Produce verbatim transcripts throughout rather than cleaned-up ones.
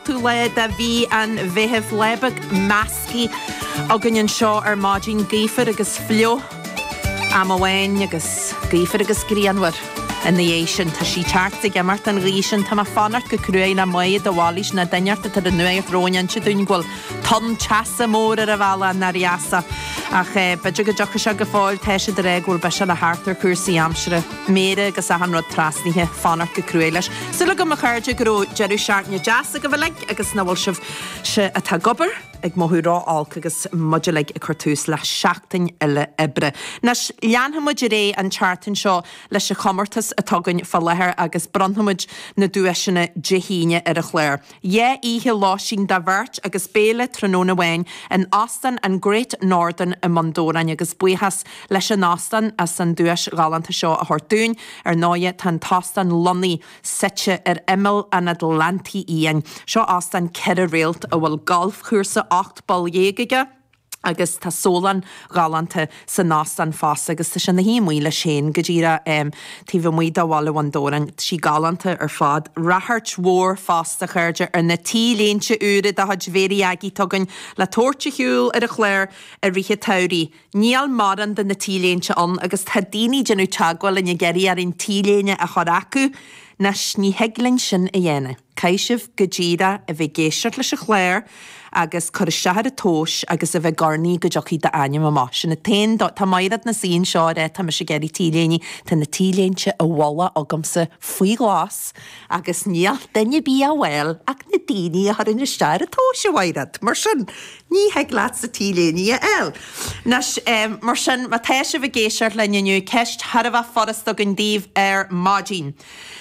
tú le da bhí an bheitheh lebag meascí agan an seo ar máidín gaoifar agus flió am bhhain agus gaoifar agus gríanhar in the Asian tá sí teart ag gemart an rísin tá fanart go cruain na maiad a bhális na daineart tar an nuair róin si dún ghil ton teasa mór ar a bhela na riasa ach beidir go deocha se go fáil teise de réghil be se le hátar cuasaí amsere mére agus a an rud trasníthe fanart go cruail leis. Sula go mar chuirde go jeú seaartne jazz a go bhfuil agus na bhfuil sibh se atá gobar ag mothú rá álca agus muidir le a chuirtús le seachtain ile ibre. Nas leanhamid ré an chartan seo leis a chomartas a tugann fallethir agus branthamid na dúisina dehíine ar a chléir. Ie ihe láisín da bhirt agus béle tróna bhain an Astan an Great Northern i Mondórain agus buchas leis an Astan as an dúis galanta seo a thuirtún ar náide tan tastan Lonnaí site ar imil an Atlanti íon. Seo Astan ceir a réalt a bhfuil golf chuirsa acht ball dhéige agus tá sólan galanta sa nástan fás agus tá sin na hí muile sé go ddíra um, tí bh muid a bhála bhaindóran sí galanta ar fad rathart mhór fásta chuirde ar na tíléonse úra a had bhéri agé tugann le tóirte hiúil ar a chléir ar rithe taurí. Níl maran den na tíléonse an agus tá daoine genú teagháil in geirí ar in tíléine a chur acu nas ní heaglann sin a dhéana. Caisibh go ddíra a bheith géisiart leis a chléir agus chur seair a tóis agus a bheith garnaí go deochaí de aim amá. Sin na tain tá mairad na síon seo ré tá me sé geirí tíléine tá na tíléonse a bhla agamsa faoi glás agus níl daine bí a bhil ach na daoine a chuir na steir a tóis a bhairad. Mar sin ní heaglaat sa tíléine a eil. Nas um, mar sin má teise bheith géisiart le nniu ceist Harbh forras a an díomh ar máidín.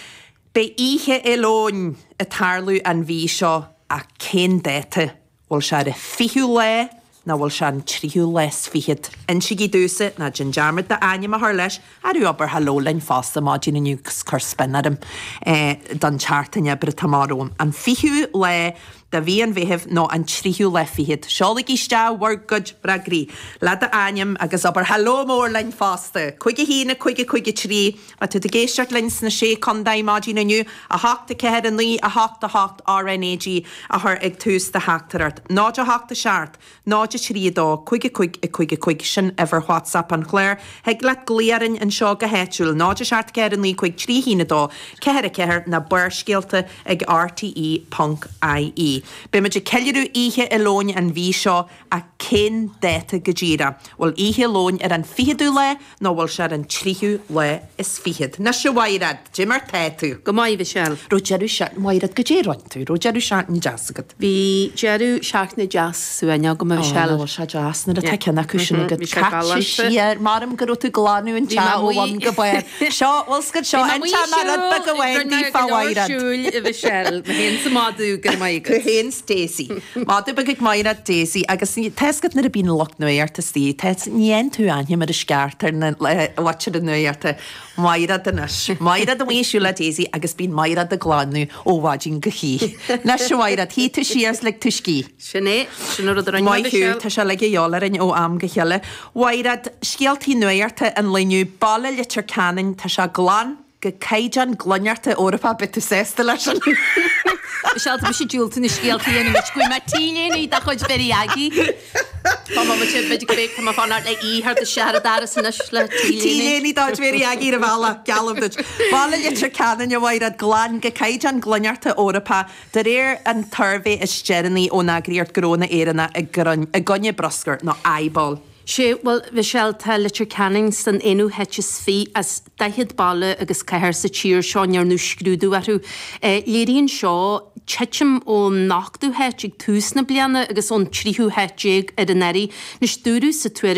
Be ihe elóin a tarlú an bhí seo a cén déite bhfuil se a fiú le na bhfuil se an tríú les fihiad. In si dúsa na gin dearmid de aine a th leis arú obair halólainn fásta máidín aniu chur spinnarim eh, don chartaine bre tamaróm. An fiú le da bhí an bheitheh nó an tríú le fihiad. Seola iste war good bragrí. Le a aim agus obair haló mór lein fásta. Cuige hína, cuige cuige trí a tu a géisteart lins na sé condaí máidín aniu a háachta ceir an lí a háachta hácht R N A G a thur ag tús de háachtarart. Náid a háachta seart, náid a trí dó, cuige cuig i cuige cuig sin ever WhatsApp an chléir, heag le gléaran an seo go héitiúil, náid a seart ceir an lí cuig trí hína dó, ceir a ceir na buirscéalta ag R T E dot I E. Be meid ceilú ihe elóin an bhí seo a cén déite go ddíra. Bhfuil ihe lóin ar an fihiadú le nó bhfuil se an tríú le is fihiad. Na se bhairad, Jimar téitú. Go maiomh seall. Ro jeú seart mhairad go ddéráin tú, ro jeú seart na jazzagad. Bhí jeú seach na jazz suaine go maiomh seall. Bhil se jazz na a tecena cusina go catse siar marm go tú gláú an te óhain go bair. Seo bhil scad seo an teanarad ba go bhhain ní fáhairad. Siúil i bheith seall, ma hen sa madú go maiigad. Hen Stacey. Má du begad maira Daisy agus teisgad na a bín loch nuirta tí, teis níon tú aine mar a sceartar na watchar a nuirta maira danis. Maira a bhíisiú le Daisy agus bín maira a gláánú ó bhádín go hí. Na sehaira hí tú siars le tuiscí. Sinné, sin rud ar an Maiú tá se le geálar in ó am go cheile. Wairad scialtí nuirta an leniu balle litir canin tá se glán go caidan glunnearta orpa bit tú sésta leis an. Sealt be sé dúilta na scéaltaí ana mit cuí mar tíine da chuid very agé. Tá má te beidir beh tá fanart le íthar de seaardára san le tíléí dá very agé a bhela galamid. Bála litir canan a bhaid a glán go caidan glunnearta orpa de réir an turbhé is steannaí ó nagriíart gróna éanna a gonne broscar nó eibal. sé bhfuil bhí sealta litir canning san inú hetis fí as daithead balle agus ceir sa tír seán ar nó scrúdú arú. Léiríonn seo tetim ó nachdú heit ag tús na bliana agus ón tríú heitig ar an éirí, nus dúrú sa